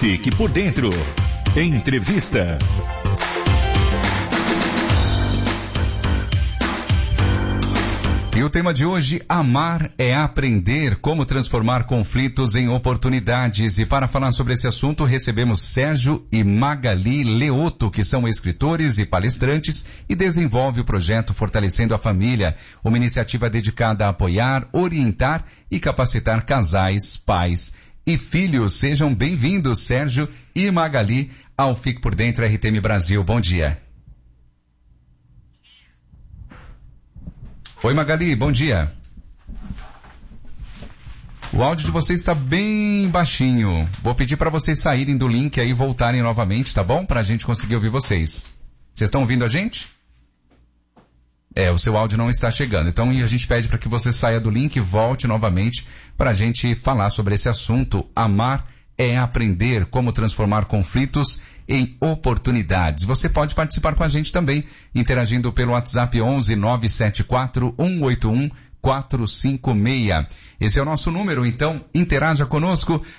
Fique por dentro. Entrevista. E o tema de hoje, amar é aprender, como transformar conflitos em oportunidades. E para falar sobre esse assunto, recebemos Sérgio e Magali Leoto, que são escritores e palestrantes e desenvolvem o projeto Fortalecendo a Família, uma iniciativa dedicada a apoiar, orientar e capacitar casais, pais e filhos. Sejam bem-vindos, Sérgio e Magali, ao Fique por Dentro RTM Brasil. Bom dia. Oi, Magali, bom dia. O áudio de vocês está bem baixinho. Vou pedir para vocês saírem do link aí e voltarem novamente, tá bom? Para a gente conseguir ouvir vocês. Vocês estão ouvindo a gente? O seu áudio não está chegando. Então a gente pede para que você saia do link e volte novamente para a gente falar sobre esse assunto. Amar é aprender, como transformar conflitos em oportunidades. Você pode participar com a gente também, interagindo pelo WhatsApp 11 974 181 456. Esse é o nosso número, então interaja conosco.